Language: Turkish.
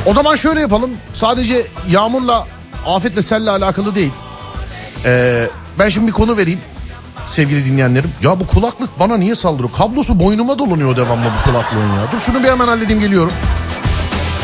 O zaman şöyle yapalım. Sadece yağmurla, afetle, selle alakalı değil. Ben şimdi bir konu vereyim sevgili dinleyenlerim. Ya bu kulaklık bana niye saldırıyor? Kablosu boynuma dolanıyor devamlı bu kulaklığın ya. Dur şunu bir hemen halledeyim, geliyorum.